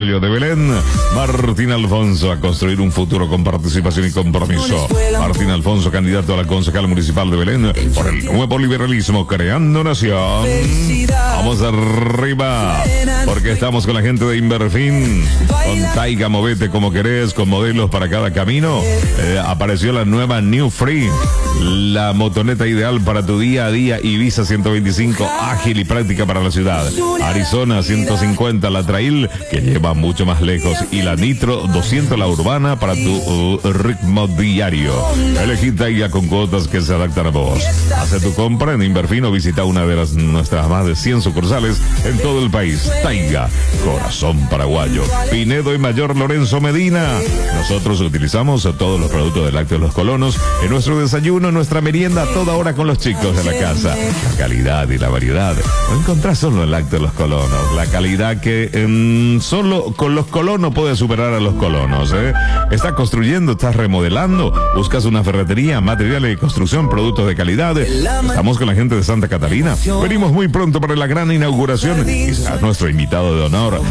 Barrio de Belén. Martín Alfonso, a construir un futuro con participación y compromiso. Martín Alfonso, candidato a la concejal municipal de Belén por el nuevo liberalismo, creando nación. Vamos arriba, porque estamos con la gente de Inverfin, con Taiga, movete como querés, con modelos para cada camino. Apareció la nueva New Free, la motoneta ideal para tu día a día. Ibiza 125, ágil y práctica para la ciudad. Arizona 150, la Trail, que lleva mucho más lejos. Y la Nitro 200, la urbana, para tu ritmo diario. Elegí Taiga con cuotas que se adaptan a vos. Hace tu compra en Inverfin o visita una de nuestras más de 100 sucursales en todo el país. Taiga, corazón paraguayo. Pinedo y Mayor Lorenzo Medina. Nosotros utilizamos todos los productos del Lácteos Los Colonos en nuestro desayuno, en nuestra merienda, a toda hora con los chicos de la casa. La calidad y la variedad no encontrás solo en Lácteos Los Colonos. La calidad que solo con los colonos puede superar a los colonos. Estás construyendo, estás remodelando, buscas una ferretería, materiales de construcción, productos de calidad. Estamos con la gente de Santa Catarina. Venimos muy pronto para la gran inauguración y serás nuestro invitado de honor.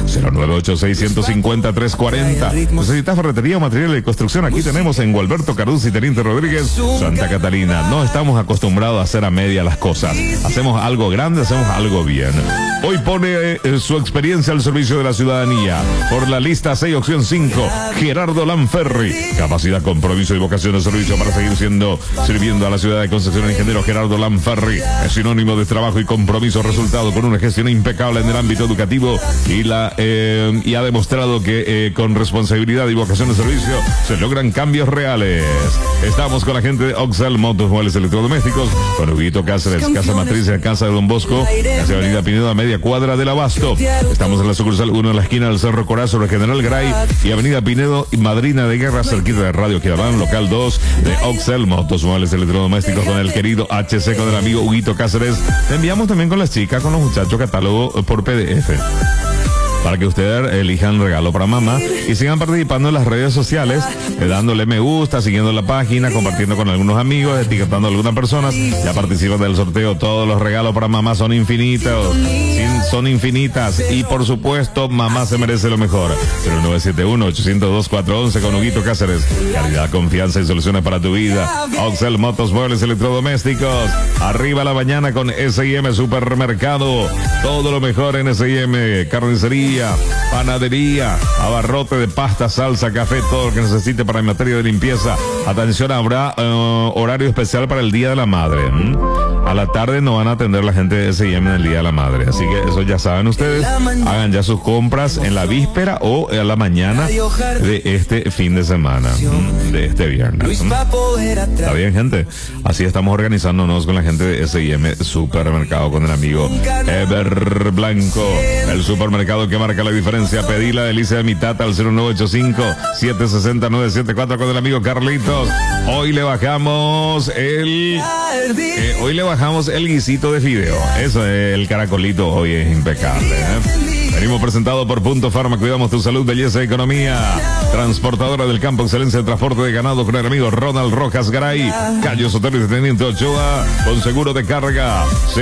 0986-150-340. ¿Necesitas ferretería o materiales de construcción? Aquí tenemos en Gualberto Carduz y Teniente Rodríguez, Santa Catarina. No estamos acostumbrados a hacer a media las cosas. Hacemos algo grande, hacemos algo bien. Hoy pone su experiencia al servicio de la ciudadanía. Por la lista 6, opción 5, Gerardo Lanferri. Capacidad, compromiso y vocación de servicio para seguir sirviendo a la ciudad de Concepción. El ingeniero Gerardo Lanferri es sinónimo de trabajo y compromiso, resultado con una gestión impecable en el ámbito educativo y ha demostrado que con responsabilidad y vocación de servicio se logran cambios reales. Estamos con la gente de Oxel Motos, Muebles Electrodomésticos, con Huguito Cáceres, Casa Matriz en Casa de Don Bosco, hacia Avenida Pinedo, a media cuadra del Abasto. Estamos en la sucursal 1, en la esquina del Cerro Corazo, de General Gray, y Avenida Pinedo y Madrina de Guerra, cerquita de Radio Quirabán, local 2 de Oxel Motos, Muebles Electrodomésticos, con el querido HC, con el amigo Huguito Cáceres. Te enviamos también con las chicas, con los muchachos, catálogo por PDF, para que ustedes elijan regalo para mamá y sigan participando en las redes sociales, dándole me gusta, siguiendo la página, compartiendo con algunos amigos, etiquetando a algunas personas. Ya participan del sorteo. Todos los regalos para mamá son infinitos. Son infinitas. Y por supuesto, mamá se merece lo mejor. 0971-802-411 con Huguito Cáceres. Calidad, confianza y soluciones para tu vida. Oxel Motos, Muebles Electrodomésticos. Arriba la mañana con S&M Supermercado. Todo lo mejor en S&M. Carnicería, panadería, abarrote de pasta, salsa, café, todo lo que necesite para en materia de limpieza. Atención, habrá horario especial para el Día de la Madre. A la tarde no van a atender la gente de S&M en el Día de la Madre, así que eso ya saben ustedes. Hagan ya sus compras en la víspera o a la mañana de este fin de semana, de este viernes. ¿Está bien, gente? Así estamos organizándonos con la gente de S&M Supermercado, con el amigo Ever Blanco, el supermercado que marca la diferencia. Pedí la delicia de mi tata al 0985-760-974 con el amigo Carlitos. Hoy le bajamos el guisito de fideo. Eso, el caracolito hoy es impecable, Venimos presentado por Punto Farma. Cuidamos tu salud, belleza y economía. Transportadora del Campo, excelencia de transporte de ganado, con el amigo Ronald Rojas Garay. Calle Sotero y Teniente Ochoa, con seguro de carga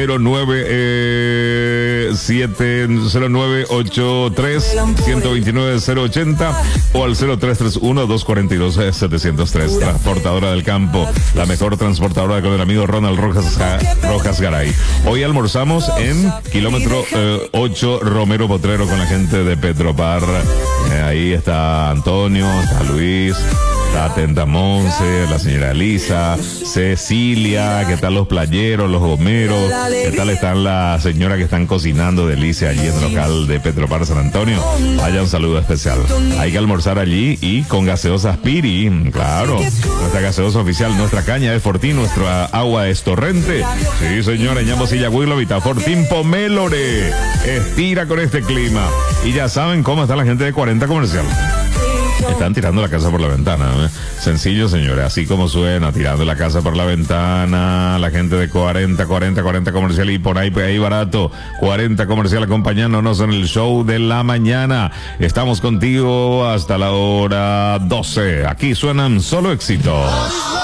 0983-129-080 o al 0331-242-703. Transportadora del Campo, la mejor transportadora, con el amigo Ronald Rojas Garay. Hoy almorzamos en kilómetro 8 Romero Potrero con la gente de Petropar. Ahí está Antonio, está Luis, está Atenta Monse, la señora Elisa, Cecilia, ¿qué tal los playeros, los gomeros? ¿Qué tal están las señoras que están cocinando delicia allí en el local de Petropar San Antonio? Vaya un saludo especial. Hay que almorzar allí y con gaseosas Piri, claro. Nuestra gaseosa oficial, nuestra caña es Fortín, nuestra agua es Torrente. Sí, señora, Ñamosilla, Huilo, Vita, Fortín, Pomélore. Estira con este clima. Y ya saben cómo está la gente de 40 Comercial. Están tirando la casa por la ventana, Sencillo, señores, así como suena, tirando la casa por la ventana. La gente de 40 Comercial, y por ahí barato. 40 Comercial, acompañándonos en el show de la mañana. Estamos contigo hasta la hora 12. Aquí suenan solo éxitos.